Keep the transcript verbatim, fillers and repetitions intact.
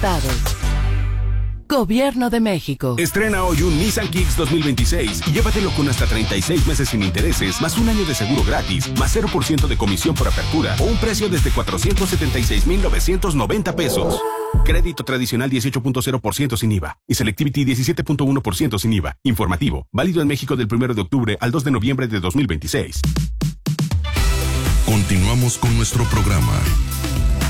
conectados. Gobierno de México. Estrena hoy un Nissan Kicks dos mil veintiséis y llévatelo con hasta treinta y seis meses sin intereses, más un año de seguro gratis, más cero por ciento de comisión por apertura o un precio desde cuatrocientos setenta y seis mil novecientos noventa pesos. Crédito tradicional dieciocho punto cero por ciento sin I V A y Selectivity diecisiete punto uno por ciento sin I V A. Informativo, válido en México del primero de octubre al dos de noviembre de dos mil veintiséis. Continuamos con nuestro programa.